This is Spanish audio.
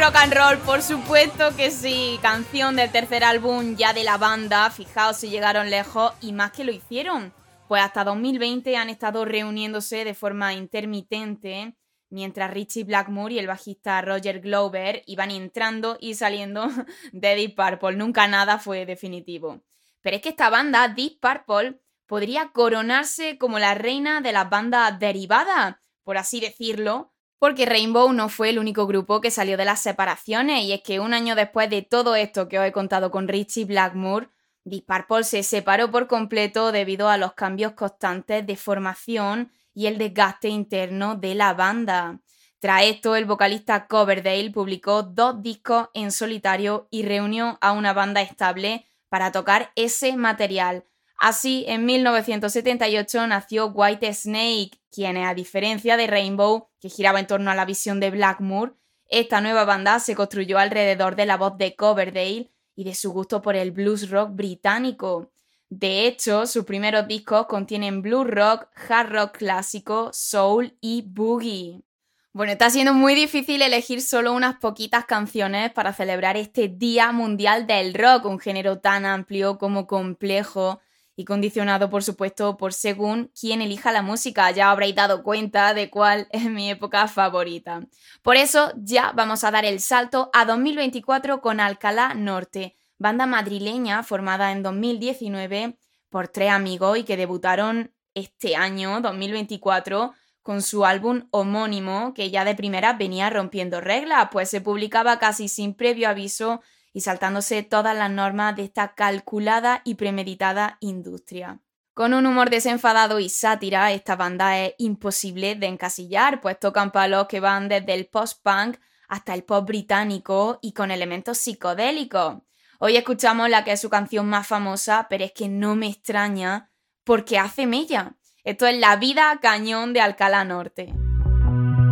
rock and roll, por supuesto que sí. Canción del tercer álbum ya de la banda. Fijaos si llegaron lejos y más que lo hicieron. Pues hasta 2020 han estado reuniéndose de forma intermitente, mientras Ritchie Blackmore y el bajista Roger Glover iban entrando y saliendo de Deep Purple. Nunca nada fue definitivo. Pero es que esta banda, Deep Purple, podría coronarse como la reina de las bandas derivadas, por así decirlo, porque Rainbow no fue el único grupo que salió de las separaciones, y es que un año después de todo esto que os he contado con Ritchie Blackmore, Deep Purple se separó por completo debido a los cambios constantes de formación y el desgaste interno de la banda. Tras esto, el vocalista Coverdale publicó 2 discos en solitario y reunió a una banda estable para tocar ese material. Así, en 1978 nació Whitesnake, quienes, a diferencia de Rainbow, que giraba en torno a la visión de Blackmore, esta nueva banda se construyó alrededor de la voz de Coverdale y de su gusto por el blues rock británico. De hecho, sus primeros discos contienen blues rock, hard rock clásico, soul y boogie. Bueno, está siendo muy difícil elegir solo unas poquitas canciones para celebrar este Día Mundial del Rock, un género tan amplio como complejo y condicionado, por supuesto, por según quién elija la música. Ya habréis dado cuenta de cuál es mi época favorita. Por eso ya vamos a dar el salto a 2024 con Alcalá Norte, banda madrileña formada en 2019 por 3 amigos y que debutaron este año, 2024, con su álbum homónimo, que ya de primera venía rompiendo reglas, pues se publicaba casi sin previo aviso y saltándose todas las normas de esta calculada y premeditada industria. Con un humor desenfadado y sátira, esta banda es imposible de encasillar, pues tocan palos que van desde el post-punk hasta el pop británico y con elementos psicodélicos. Hoy escuchamos la que es su canción más famosa, pero es que no me extraña porque hace mella. Esto es La vida cañón de Alcalá Norte.